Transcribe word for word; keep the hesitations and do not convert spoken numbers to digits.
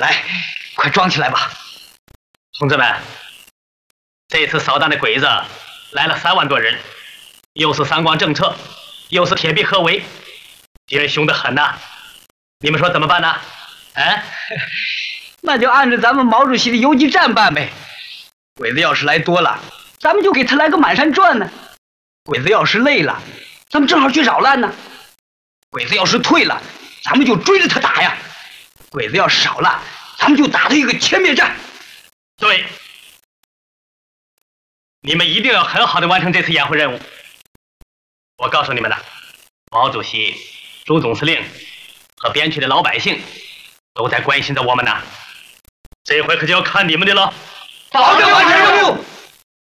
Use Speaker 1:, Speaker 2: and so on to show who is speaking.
Speaker 1: 来，快装起来吧！
Speaker 2: 同志们，这次扫荡的鬼子来了三万多人，又是三光政策，又是铁壁合围，敌人凶得很呐、啊！你们说怎么办呢？啊？
Speaker 1: 那就按照咱们毛主席的游击战办呗。鬼子要是来多了，咱们就给他来个满山转呢；鬼子要是累了，咱们正好去扰乱呢；鬼子要是退了，咱们就追着他打呀；鬼子要是少了，咱们就打他一个歼灭战。
Speaker 2: 对，你们一定要很好的完成这次掩护任务。我告诉你们了，毛主席、朱总司令和边区的老百姓都在关心着我们呢。这回可就要看你们的了。
Speaker 1: 保证完成任务。